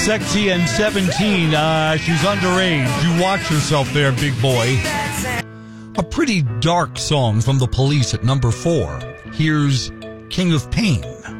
Sexy and 17. She's underage. You watch yourself there, big boy. A pretty dark song from The Police at number 4. Here's King of Pain.